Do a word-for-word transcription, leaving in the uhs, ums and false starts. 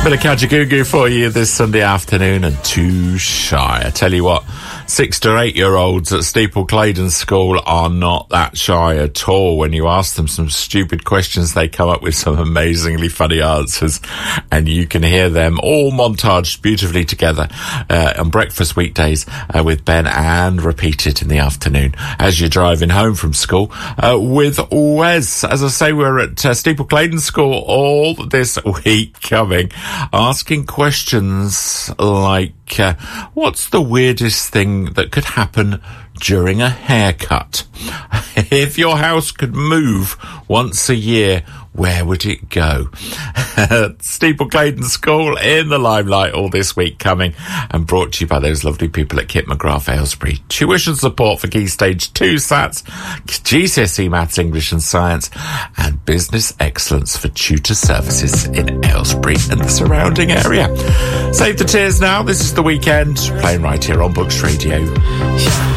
Bit of Kajagoogoo for you this Sunday afternoon, and too shy. I tell you what, six to eight year olds at Steeple Claydon School are not that shy at all. When you ask them some stupid questions, they come up with some amazingly funny answers, and you can hear them all montaged beautifully together uh, on breakfast weekdays uh, with Ben, and repeated in the afternoon as you're driving home from school uh, with Wes. As I say, we're at uh, Steeple Claydon School all this week coming, asking questions like, uh, what's the weirdest thing that could happen during a haircut? If your house could move once a year, where would it go? Steeple Claydon School in the limelight all this week coming, and brought to you by those lovely people at Kit McGrath Aylesbury. Tuition support for Key Stage two SATs, G C S E Maths, English and Science, and business excellence for tutor services in Aylesbury and the surrounding area. Save the tears now. This is The Weekend, playing right here on Books Radio.